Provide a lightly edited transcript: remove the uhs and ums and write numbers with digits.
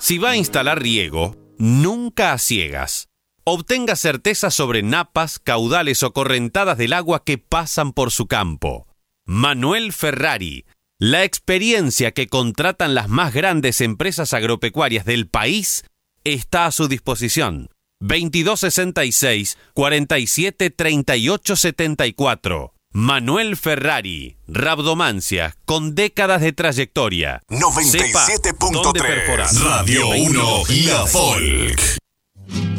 Si va a instalar riego, nunca a ciegas. Obtenga certeza sobre napas, caudales o correntadas del agua que pasan por su campo. Manuel Ferrari, la experiencia que contratan las más grandes empresas agropecuarias del país está a su disposición. 2266 47 38 74. Manuel Ferrari, rabdomancia con décadas de trayectoria. 97.3 Radio 1 La Folk.